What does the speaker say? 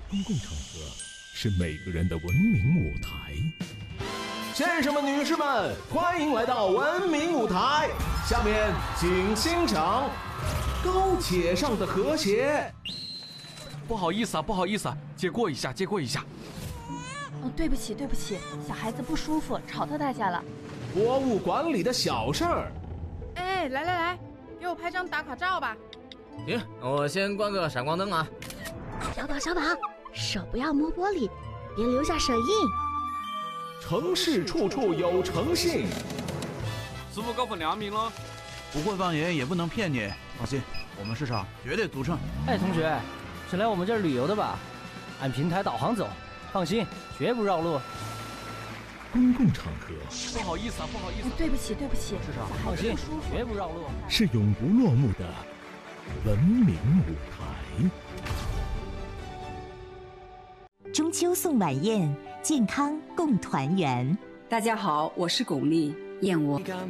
公共场合是每个人的文明舞台。先生们、女士们，欢迎来到文明舞台。下面请欣赏高铁上的和谐。 不好意思啊，借过一下。 对不起，小孩子不舒服，吵到大家了。 博物馆里的小事儿。 哎，来，给我拍张打卡照吧。 行，我先关个闪光灯啊。 小宝，手不要摸玻璃，别留下手印。 城市处处有诚信。 师傅高分2名了。 不会放盐也不能骗你，放心，我们市场绝对独撑。 哎，同学，是来我们这儿旅游的吧？按平台导航走，放心，绝不绕路。 公共场合不好意思啊。 对不起， 市场放心，绝不绕路。 是永不落幕的文明舞台。 中秋送晚宴，健康共团圆。 大家好，我是巩俐，燕窝。